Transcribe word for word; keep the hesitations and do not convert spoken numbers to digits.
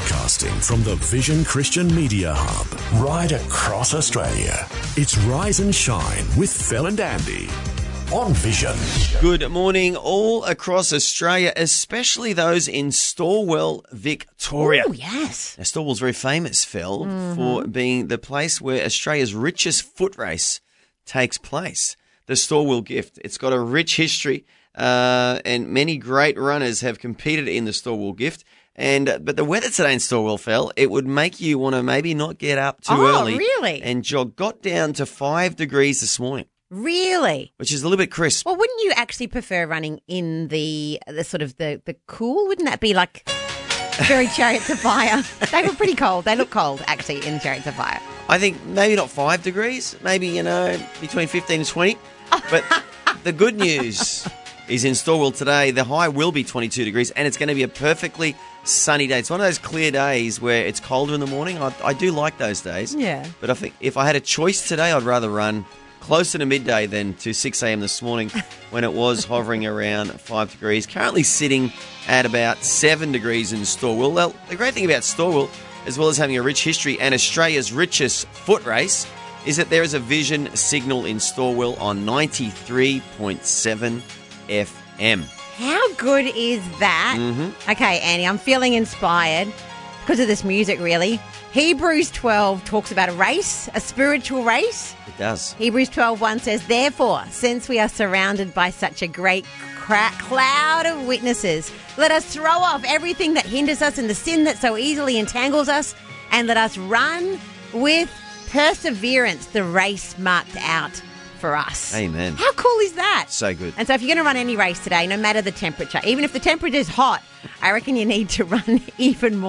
Broadcasting from the Vision Christian Media Hub, right across Australia. It's Rise and Shine with Phil and Andy on Vision. Good morning all across Australia, especially those in Stawell, Victoria. Oh, yes. Now, Stawell's very famous, Phil, Mm-hmm. for being the place where Australia's richest foot race takes place. The Stawell Gift. It's got a rich history, uh, and many great runners have competed in the Stawell Gift. And uh, but the weather today in Stawell, Phil, it would make you want to maybe not get up too Oh, early. really? And jog. Got down to five degrees this morning, Really? which is a little bit crisp. Well, wouldn't you actually prefer running in the the sort of the, the cool? Wouldn't that be like very Chariots of Fire? They were pretty cold. They look cold, actually, in Chariots of Fire. I think maybe not five degrees, maybe, you know, between fifteen and twenty. But the good news is in Stawell today, the high will be twenty-two degrees and it's going to be a perfectly sunny day. It's one of those clear days where it's colder in the morning. I, I do like those days. Yeah. But I think if I had a choice today, I'd rather run closer to midday than to six a.m. this morning when it was hovering around five degrees. Currently sitting at about seven degrees in Stawell. Well, the great thing about Stawell, as well as having a rich history and Australia's richest foot race, is that there is a Vision signal in Stawell on ninety-three point seven F M. How good is that? Mm-hmm. Okay, Annie, I'm feeling inspired because of this music, really. Hebrews twelve talks about a race, a spiritual race. It does. Hebrews twelve one says, therefore, since we are surrounded by such a great cra- cloud of witnesses, let us throw off everything that hinders us and the sin that so easily entangles us, and let us run with perseverance the race marked out for us. Amen. How cool is that? So good. And so if you're going to run any race today, no matter the temperature, even if the temperature is hot, I reckon you need to run even more.